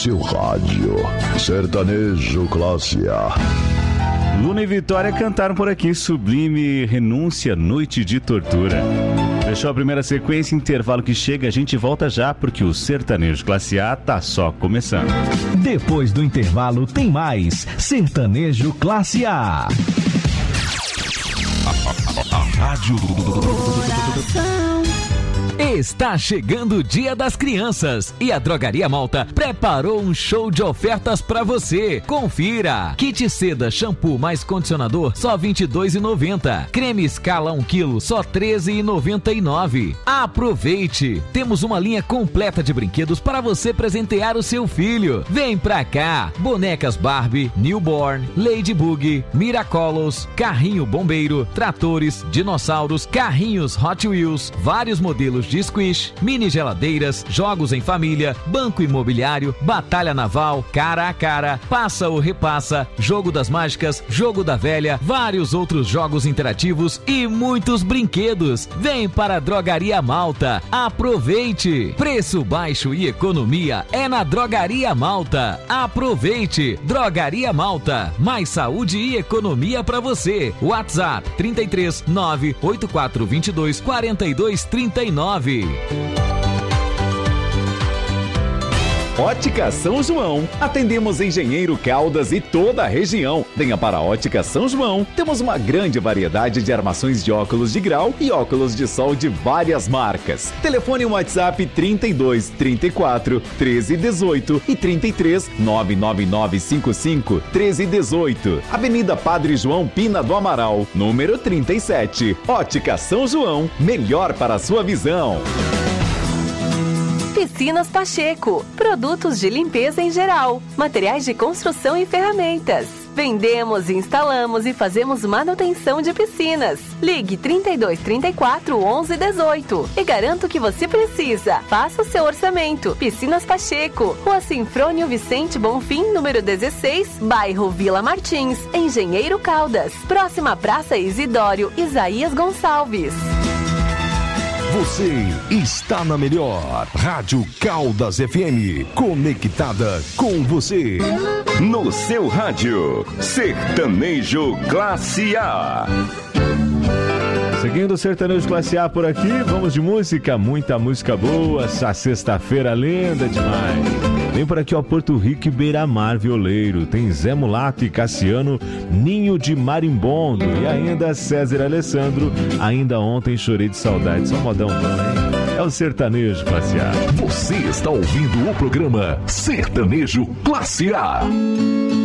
seu rádio. Sertanejo Classe A. Luna e Vitória cantaram por aqui Sublime, Renúncia, Noite de Tortura. Fechou a primeira sequência, intervalo que chega, a gente volta já, porque o Sertanejo Classe A tá só começando. Depois do intervalo tem mais Sertanejo Classe A. A rádio Está chegando o Dia das Crianças e a Drogaria Malta preparou um show de ofertas para você. Confira! Kit seda, shampoo mais condicionador, só R$ 22,90. Creme Scala 1 kg, só R$ 13,99. Aproveite! Temos uma linha completa de brinquedos para você presentear o seu filho. Vem pra cá! Bonecas Barbie, Newborn, Ladybug, Miracolos, carrinho bombeiro, tratores, dinossauros, carrinhos Hot Wheels, vários modelos de squish, mini geladeiras, jogos em família, banco imobiliário, batalha naval, cara a cara, passa ou repassa, jogo das mágicas, jogo da velha, vários outros jogos interativos e muitos brinquedos. Vem para a Drogaria Malta, aproveite! Preço baixo e economia é na Drogaria Malta. Aproveite! Drogaria Malta, mais saúde e economia para você. WhatsApp 33 98422 4239. Ótica São João. Atendemos Engenheiro, Caldas e toda a região. Venha para a Ótica São João. Temos uma grande variedade de armações de óculos de grau e óculos de sol de várias marcas. Telefone WhatsApp 32 34 13 18 e 33 99955 13 18. Avenida Padre João Pina do Amaral, número 37. Ótica São João. Melhor para a sua visão. Piscinas Pacheco, produtos de limpeza em geral, materiais de construção e ferramentas. Vendemos, instalamos e fazemos manutenção de piscinas. Ligue 32 34 11 18 e garanto que você precisa. Faça o seu orçamento. Piscinas Pacheco, Rua Sinfrônio Vicente Bonfim, número 16, bairro Vila Martins, Engenheiro Caldas. Próxima Praça Isidório Isaías Gonçalves. Você está na melhor Rádio Caldas FM, conectada com você. No seu rádio, Sertanejo Classe A. Seguindo o Sertanejo Classe A por aqui, vamos de música, muita música boa, essa sexta-feira linda demais. Vem por aqui, ó, Porto Rico e Beira-Mar Violeiro, tem Zé Mulato e Cassiano, Ninho de Marimbondo e ainda César Alessandro, ainda ontem chorei de saudade, só modão bom, hein? É o Sertanejo Classe A. Você está ouvindo o programa Sertanejo Classe A.